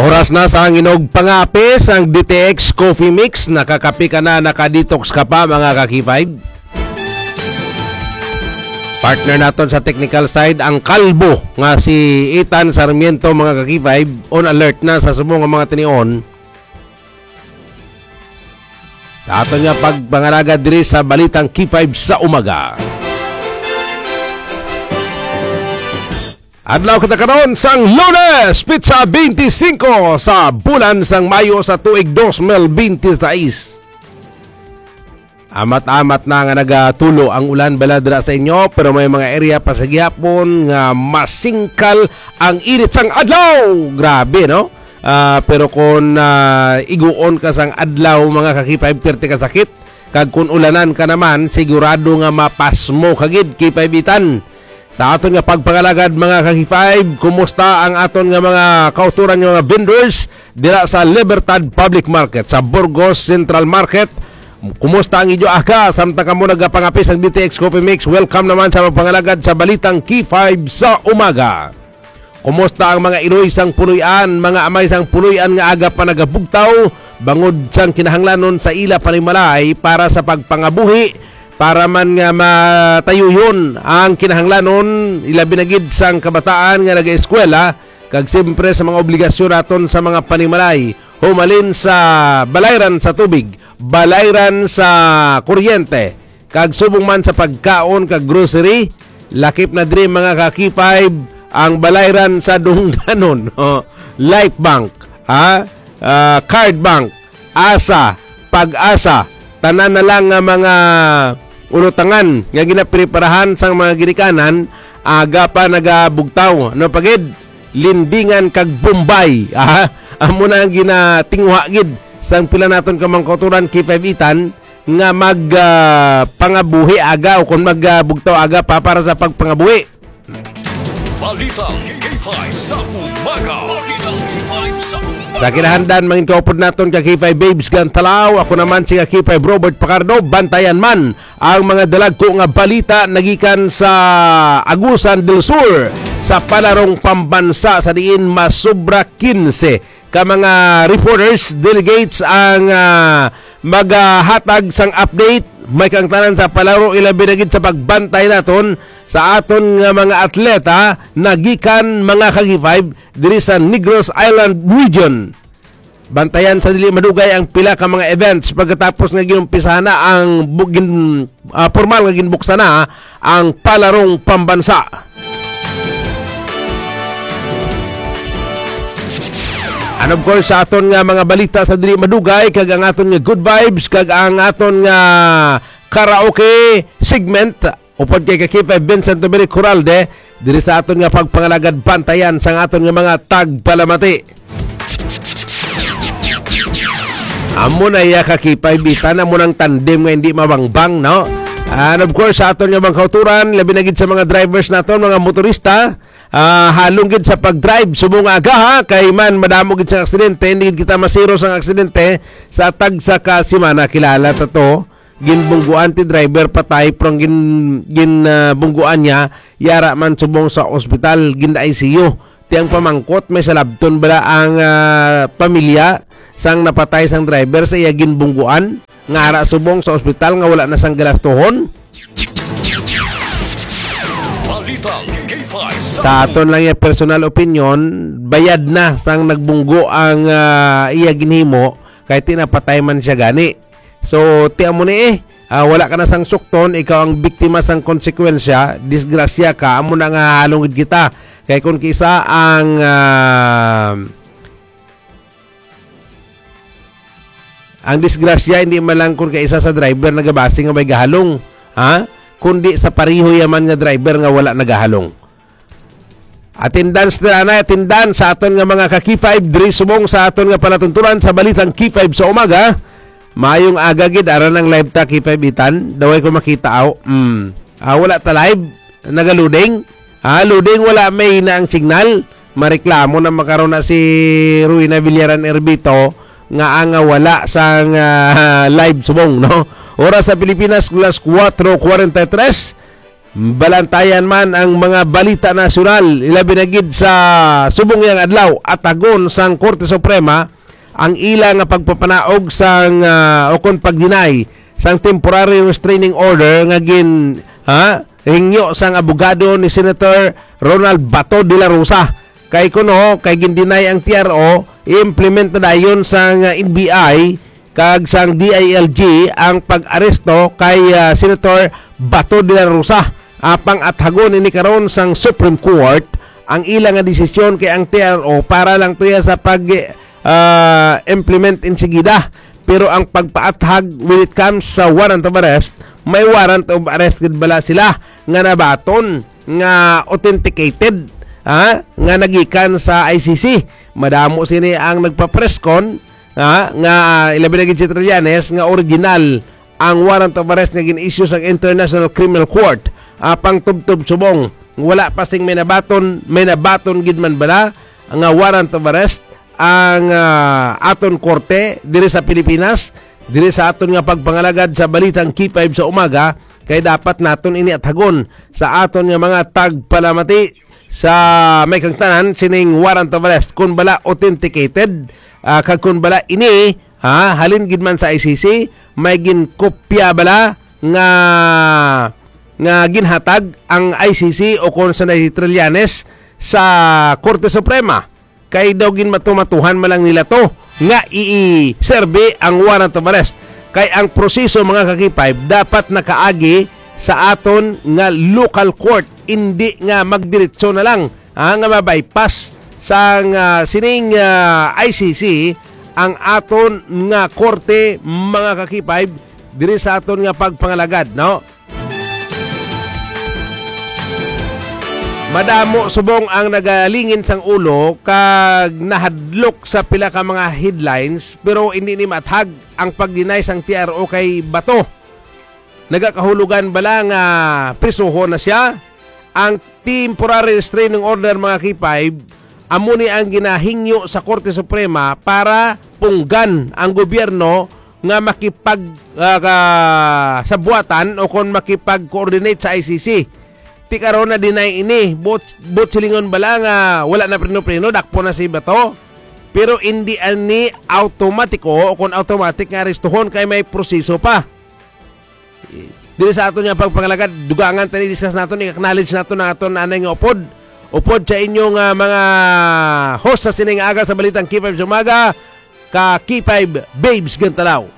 Oras na sa nginog pangapis ang DTX Coffee Mix. Nakakapi ka na, nakadetox ka pa mga ka-K5. Partner naton sa technical side ang kalbo nga si Ethan Sarmiento mga ka-K5. On alert na sa subong nga mga tinion. Sa aton nga pagpangalaga diri sa balitang K5 sa umaga. Adlaw kita karon sang Lunes, Pizza 25 sa bulan sang Mayo sa tuig 2026. Amat-amat na nga nagatulo ang ulan baladra sa inyo, pero may mga area pa sa gihapon nga masingkal ang init sang adlaw. Grabe, no? Pero kung iguon ka sang adlaw mga ka-K5 perti ka sakit, kag kung ulanan ka naman sigurado nga mapasmo kagid K5-itan. Sa aton nga pagpangalagad mga ka-K5, kumusta ang aton nga mga kauturan nga mga vendors dira sa Libertad Public Market sa Burgos Central Market? Kumusta ang inyo aga? Samtang ka mo nagapangapis ang DTX Coffee Mix. Welcome naman sa pagpangalagad sa balitang K5 sa umaga. Kumusta ang mga iloy sang punuyan, mga amay sang punuyan nga aga pa nagabugtaw, bangod sang kinahanglanon sa ila panimalay para sa pagpangabuhi, para man nga matayo yun ang kinahanglanon ilabi na gid sang kabataan nga nag-eskwela, kag siyempre sa mga obligasyon naton sa mga panimalay, humalin sa balayran sa tubig, balayran sa kuryente, kag subong man sa pagkaon kag grocery. Lakip na diri mga ka-K5 ang balayran sa dungganon, Life Bank, Card Bank, Asa, Pag-asa, tanan na lang nga mga unutangan nga ginapreparahan sang mga ginikanan aga pa nagabugtaw. Ano pagid? Lindingan kag Bombay. Amo na ang ginatingwa gid sang pila naton ka mga kauturan K5-itan nga pangabuhi aga o kung magbugtaw aga pa para sa pagpangabuhi. Balitang K5 sa umaga. Balitang K5 sa umaga. Sa kinahandan, mangin kaupod naton ka K5 Babes Gantalaw. Ako naman si K5 Robert Pacardo. Bantayan man ang mga dalagko nga balita nagikan sa Agusan del Sur sa palarong pambansa sa diin masubra 15 ka mga reporters, delegates ang maghatag sang update. May kang tanan sa palaro ilabi na gid sa pagbantay naton sa aton nga mga atleta nagikan mga ka-K5 diri sa Negros Island region. Bantayan sa dili madugay ang pila ka mga events pagkatapos nga giumpisahan na ang formal nga ginbuksan na ang palarong pambansa. And of course, sa aton nga mga balita sa dili madugay, kag ang aton nga good vibes, kag ang aton nga karaoke segment, upod kay K5 Vincent Dominic Coralde, diri sa aton nga pagpangalagad bantayan sa aton nga mga tagpalamati. Amo na iya K5-itan, amo ng tandem nga hindi mabangbang, no? And of course, sa aton nga mga kauturan, labi na gid sa mga drivers naton, mga motorista, halong gid sa pag-drive subong aga ha, kay man madamo gid sa aksidente, hindi kita masiro sa aksidente sa tagsa ka semana. Kilala ta to, ginbungguan ti driver patay prong ginbungguan niya, yara man subong sa ospital, gin ICU. Tiyang pamangkot may salabton bala ang pamilya sang napatay sang driver sa iya ginbungguan, ngara subong sa ospital nga wala na sang galastuhon. Sa aton lang yung personal opinion, bayad na sang nagbunggo ang iya ginhimo kahit tinapatay man siya gani. So tiyan mo ni wala ka na sang sukton, ikaw ang biktima sang konsekwensya, disgrasya ka, amo na nga halongid kita. Kay kung kisa ang disgrasya hindi man lang kung kaisa sa driver nagabasi nga may gahalong, kundi sa pariho yaman nga driver nga wala nagahalong. Attendance sa aton nga mga ka-K5 diri sumong sa aton nga palatuntunan sa balitang K5 sa umaga. Mayong aga gid aran ang live ta K5-itan, daway ko makita wala ta live, nagaluding. Loading wala may na ang signal. Mareklamo na makaroon na si Ruina Villaran Erbito nga wala sang live sumong, no? Oras sa Pilipinas, 4:43. balantayan man ang mga balita nasyonal, ilabi na gid sa subong yang adlaw at agon sang Korte Suprema ang ila nga pagpapanaog sang o kon pagdinay sang temporary restraining order nga hingyo sang abogado ni Senator Ronald Bato de la Rosa. Kay kuno kay gindinay ang TRO, i-implement na dayon sang NBI kag sang DILG ang pag-aresto kay Senator Bato de la Rosa. Apang athagon ini karon sang Supreme Court ang ilang nga desisyon kay ang TRO para lang tuya sa pag implement insigida. Pero ang pagpaathag when it comes sa warrant of arrest, may warrant of arrest gid bala sila nga nabaton nga authenticated nga nagikan sa ICC. Madamo sini ang nagpa-presscon nga ilabi na gid si Trillanes nga original ang warrant of arrest nga gin-issue sa International Criminal Court. Pang tubtub subong wala pa sing may nabaton gid man bala nga warrant of arrest ang aton korte diri sa Pilipinas, diri sa aton nga pagpangalagad sa balitang K5 sa umaga, kay dapat naton ini athagon sa aton nga mga tagpalamati sa may kang tanan sining warrant of arrest kun bala authenticated, kag kun bala ini halin gid man sa ICC, may ginkopya bala nga ginhatag ang ICC o kon sa Trillanes sa Korte Suprema. Kay daw matumatuhan malang nila to nga i-serve ang warrant of arrest. Kay ang proseso mga kakipay dapat nakaagi sa aton nga local court, hindi nga magdiretso na lang nga mabypass sa sining ICC ang aton nga korte mga kakipay diri sa aton nga pagpangalagad, no? Madamo subong ang nagalingin sang ulo kag nahadlok sa pila ka mga headlines pero hindi ni mathag ang pagdinay sang TRO kay Bato. Nagakahulugan bala nga prisuhon na siya. Ang temporary restraining order mga K5 amo ni ang ginahingyo sa Korte Suprema para punggan ang gobyerno nga makipag sabuatan o kon makipag-coordinate sa ICC. Ti karon na dinay ini bot silingon bala nga wala na preno dakpo na si Bato, pero hindi ani automatiko o kung automatic nga arestuhon kay may proseso pa. Dili sa aton nga pagpangalagad dugangan tani discuss naton, i-acknowledge naton ang aton anay nga upod sa inyong mga host sa sining aga sa balitang K5 sa umaga, ka K5 Babes Gantalaw.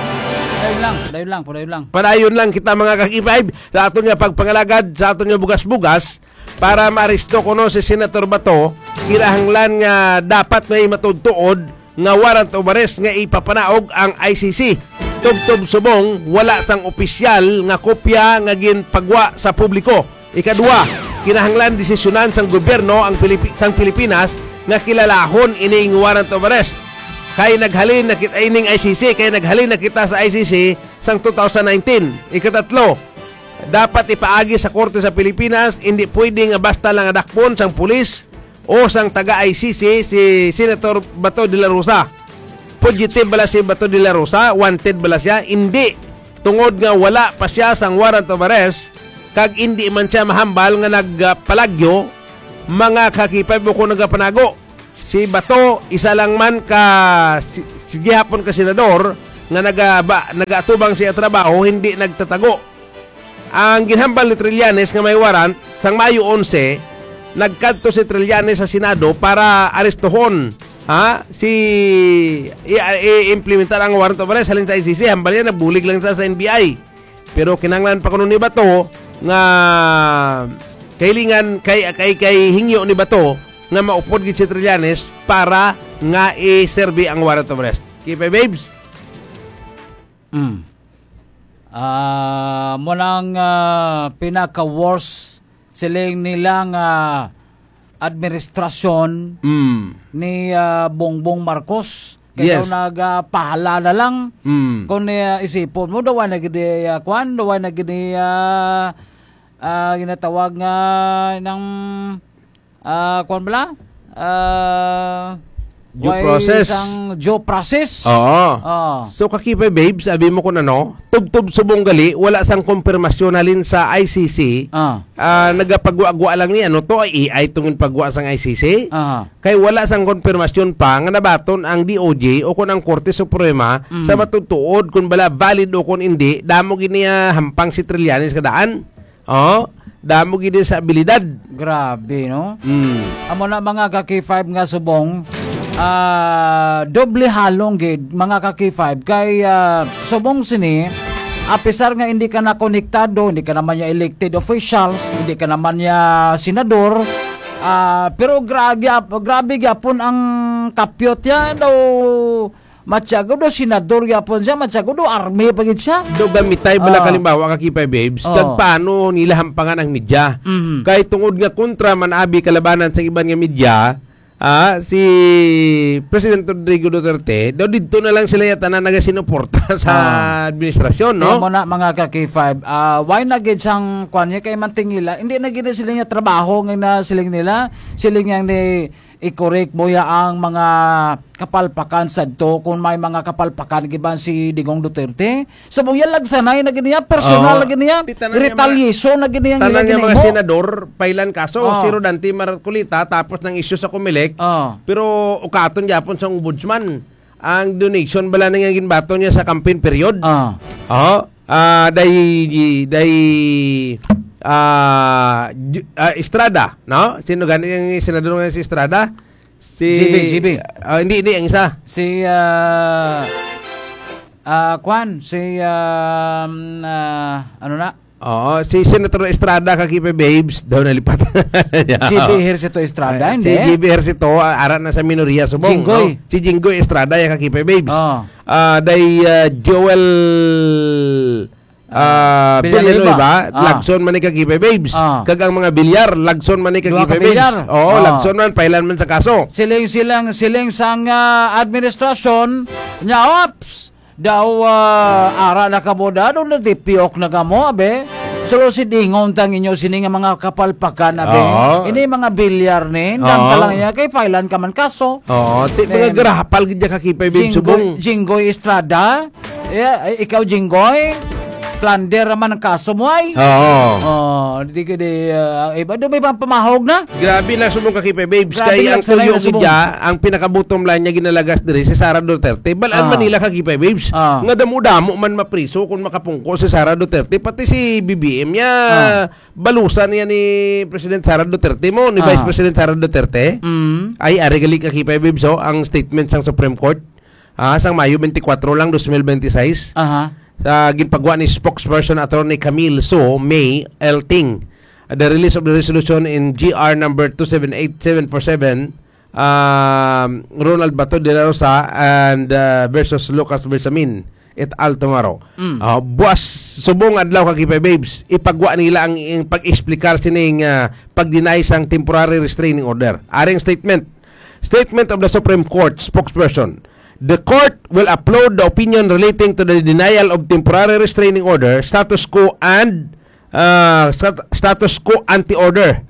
Padayon lang kita mga kak-I5 sa aton nga pagpangalagad sa aton nga bugas-bugas para maaresto kuno si Senator Bato. Kinahanglan nga dapat may matudtuod nga warrant of arrest nga ipapanaog ang ICC. Tubtob subong wala sang opisyal nga kopya nga ginpagwa sa publiko. Ikadua, kinahanglan desisyonan sang gobyerno ang sang Pilipinas nga kilalahon ining warrant of arrest. Kay naghalin na kita ining ICC, kay naghalin na kita sa ICC sang 2019. Ikatatlo, dapat ipaagi sa Korte sa Pilipinas, hindi pwedeng basta lang adakpon sang pulis o sang taga-ICC si Senator Bato de la Rosa. Positive bala si Bato de la Rosa, wanted bala siya, hindi. Tungod nga wala pa siya sang warrant of arrest, kag hindi man siya mahambal nga nagpalagyo, mga kakipay mo ko nagapanago. Si Bato, isa lang man si gihapon ka senador nga nagatubang siya trabaho, hindi nagtatago. Ang ginhambal ni Trillanes nga may warrant, sang Mayo 11, nagkadto si Trillanes sa Senado para arestuhon i-implementar ang warrant of arrest halin sa ICC. Hambal niya, nagbulig lang sa NBI. Pero kinanglan pa kuno ni Bato nga kailingan kay hingyo ni Bato nga maupod gid si Trillanes para nga i-serve ang warrant of arrest. Kipa babes? Mo nang pinaka-worst siling nilang administrasyon ni Bongbong Marcos. Kaya nagpahala na lang kung isipon mo, dawa na gini dawa na gini ginatawag nga ng kuan bala Due process. Isang due process. Oo. Oh. So kakipay babe, sabi mo ko tubtob subong gali, wala sang konfirmasyon halin sa ICC. Nagapagwa-gwa lang ni to ay AI tungin pagwa sang ICC. Kay wala sang konfirmasyon pa nga nabaton ang DOJ o kun ang Korte Suprema sa matutuod kung bala valid o kun hindi, damo gini hampang si Trillanes kadaan. Damo gini sa abilidad. Grabe, no? Amo na mga ka-K5 nga subong, doble halong gid mga ka-K5 kay subong sini, apisar nga hindi ka na konektado, hindi ka naman ya elected officials, hindi ka naman ya senador, pero grabe gyapon ang kapyot ya daw. Matyago do senador yapon siya, matyago do army pagid siya. Do gamitay bala kalimbawa kakipay babes, kag paano nila hampangan ang media. Kay tungod nga kontra man abi kalabanan sa iban nga media, si President Rodrigo Duterte, daw dito na lang sila yata na nagasinuporta sa administrasyon, no? Mo na mga ka-K5, why na gid sang kwanya kay mantingila, hindi na gid sila nga trabaho nga na siling nila, siling yang ni i-correct mo ya ang mga kapalpakan sadto kung may mga kapalpakan giban si Digong Duterte. So mong yalag sanay na ganiya, personal na ganiya, retaliation na ganiya. Tanan nga mga senador, pailan kaso, si Rodante Marcolita, tapos ng issue sa Comelec, pero ukaton yapon sa ombudsman. Ang donation bala nang ginbato niya sa campaign period. Estrada, no? Sino gani yung senador ngayon si Estrada? Si GB. Hindi ang isa. Si ano na? Si Senator Estrada kakipay babes daw nalipat. GB Hercito Estrada, hindi? Si GB Hercito ara na sa minorya subong. Jinggoy. No? Si Jinggoy Estrada ya kakipay babes. Joel Villanueva, lagson man ni kakipay babes. Kag ang mga bilyar, lagson man ni kakipay babes. Lagson man, pailan man sa kaso. Siling sang administrasyon nya ops daw ara na kamoda do na tipiok na kamo abe. So si dingon tang inyo sini nga mga kapalpakan abe. Ini mga bilyar ni, ndang ka lang niya kay filean ka man kaso. Mga garapal gid kakipay babes subong. Jinggoy Estrada. Ikaw Jinggoy. Plunder naman ang kaso mo ay. Hindi ka iba doon may pamahog na. Grabe lang sumong kakipay babes. Kaya ang tuyo media, ang pinaka-bottom line niya ginalagas diri si Sara Duterte. Balaan Manila kakipay babes. Nga damo-damo man mapriso kung makapungko si Sara Duterte. Pati si BBM niya, balusan niya ni President Sara Duterte mo, ni Vice President Sara Duterte. Ay, arigali kakipay babes. Ang statement sang Supreme Court. Sang Mayo 24 lang, 2026. Sa ginpagwa ni spokesperson Attorney Camille So May Elting, the release of the resolution in GR number 278747, Ronald Bato de la Rosa and versus Lucas Bersamin et al. Tomorrow. Buwas subong adlaw kakipay babes, ipagwa nila ang pag-explikar sining pag-deny sang temporary restraining order. Aring statement of the Supreme Court spokesperson: the court will upload the opinion relating to the denial of temporary restraining order, status quo and status quo anti-order.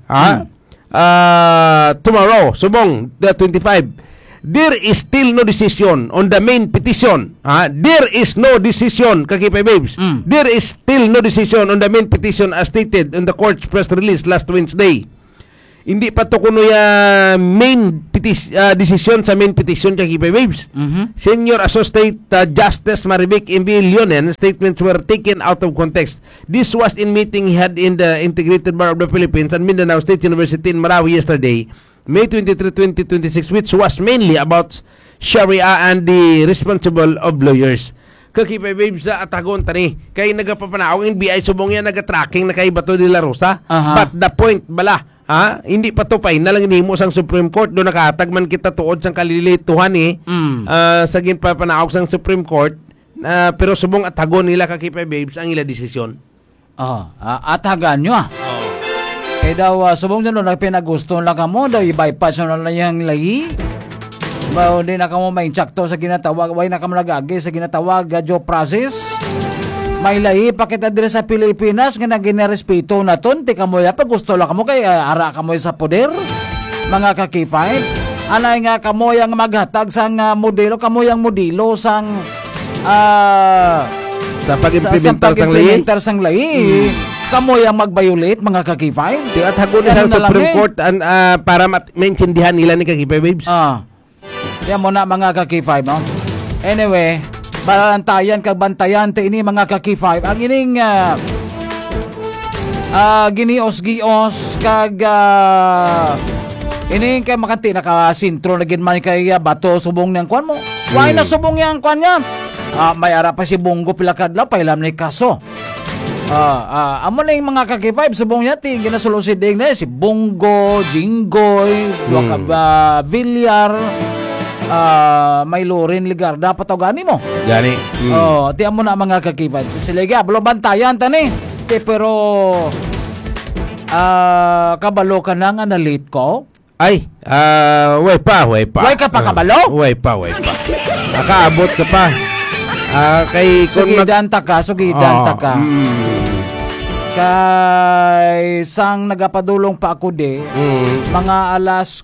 Tomorrow, subong the 25. There is still no decision on the main petition. There is no decision, kakipay babes. There is still no decision on the main petition as stated in the court's press release last Wednesday. Hindi pa to kuno ya main decision sa main petition kakipay babes. Senior Associate Justice Marivic Embilionen statements were taken out of context. This was in meeting he had in the Integrated Bar of the Philippines and Mindanao State University in Marawi yesterday, May 23, 2026, which was mainly about Sharia and the responsible of lawyers. Kakipay babes sa atagon tani kay nagapapanaog ang BI subong yan nagatracking na kay Bato de la Rosa. But the point bala, hindi pa to final lang nimo sang Supreme Court do nakatag man kita tuod sang kalilituhan sa ginpapanaog sang Supreme Court, pero subong atagon nila kakipay babes ang ila desisyon. Atagan nyo kaya daw subong dyan nagpinagusto lang ka mo daw i-bypass na lang yung lagi. Hindi na ka mo maintsakto sa ginatawag, way na ka mo nagagi sa ginatawag due process. May lahi pakita dire sa Pilipinas nga naginarespeto na ton, ti ka mo ya pag gusto lang ka mo kay ara ka mo sa poder. Mga ka-K5, Anay nga kamoyang maghatag sang modelo, kamoyang modelo sang Sa pag-implementar sang lahi. Kamoyang mag-violate mga ka-K5. At hagon sa Supreme Court para maintindihan nila ni Kaki Babes. Yan mo na mga ka-K5, no? Anyway, bantayan ini mga ka-K5. Ang ining ginios-gios kag ini kay makanti nakasintro na gid man kay bato subong niyang kwan mo. Why na subong yang kwan niya? May ara pa si Bongo pila kadlaw pailam ni kaso. Amo na yung mga ka-K5 subong niya ti ginasulusid ding na si Bongo, Jinggoy, Villar, may Lorin Ligarda patawgani mo. Gani. Ti amo na mga ka-K5. Sila belum bantayan tani. Pero kabalo ka na nga na late ko. Ay, way pa. Way ka pa kabalo? Way pa. Nakaabot ka pa. Kay sugidan ta ka. Kay sang nagapadulong pa ako de, mga alas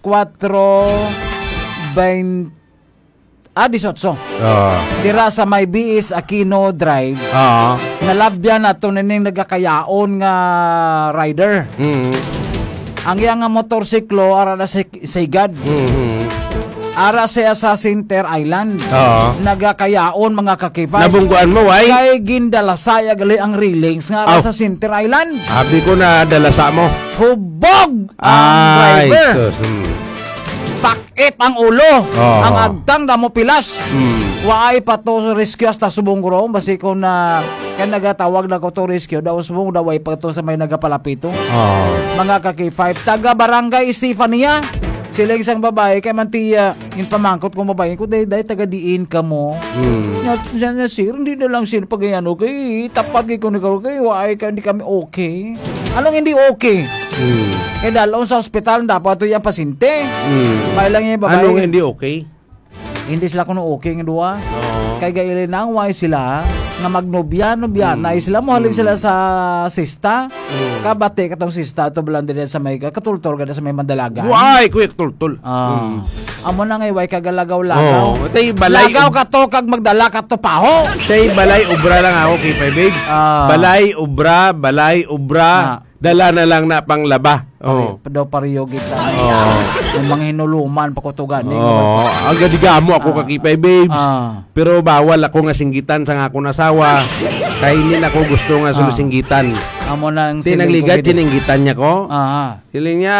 4:20 18. Dira sa may BS Aquino Drive. Nalabyan nato nining nagakayaon nga rider. Ang yang nga motorsiklo ara na Sigad. Ara sa Center Island. Nagakayaon mga ka-K5. Nabungguan mo, why? Kay gindalasaya gali ang railings nga ara sa Center Island. Abi ko na dalasa mo. Hubog ang driver. Pakit ang ulo. Ang agtang damo pilas. Waay pa to rescue hasta subong guro basi ko na kan nagatawag na ko to rescue daw subong daw ay pa to sa may nagapalapito. Mga ka-K5 taga Barangay Estefania. Sila isang babae kay mantiya yung pamangkot kong babae ko dahil taga diin ka mo. Na sir hindi na lang sir pag ano kay tapat ko ni kay waay ka hindi kami okay. Anong hindi okay? Eh dalawang sa ospital dapat ito yung pasinte. May lang yung babae. Anong hindi okay? Hindi sila kuno okay ng duwa. Kay gailinang why sila nga magnobya na sila mohalin sila sa sista. Kabate katong sista to belan din sa may katultol kada sa may Mandalagan. Why quick tultol. Amo na ngay way kagalagaw-lagaw. Tay balay lagaw ka to kag magdala ka to paho. Tay balay ubra lang ako kay Babe. Balay ubra. Dala na lang na panglaba. Daw pariyo kita. Yung mga hinuluman pakutugan. Ang gadigamo ako kakipay, babes. Pero bawal ako nga singgitan sa nga akong asawa. Kaya hindi na ako gusto nga sulusinggitan. Amo nang sinangligad, sininggitan niya ko. Siling niya,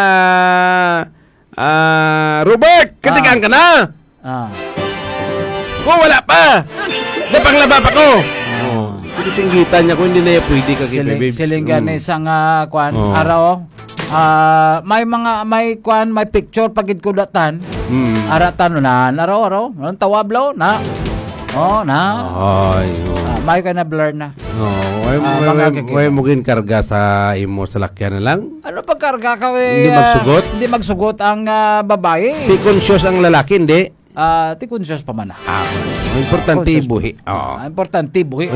Robert, katigaan ka na. Ko, wala pa. Napanglaba pa ko. Singgitan niya ko, hindi na pwede kakipay, babes. Siling gani sa nga kwan, araw. May picture pagid ko datan. Aratan na araw nang tawablaw na. May ka na blur na. Way mo karga sa imo sa lakyan na lang. Ano pag karga ka Hindi magsugot ang babae. Di conscious ang lalaki, hindi. Ti conscious pa man. Importante buhi. Importante buhi.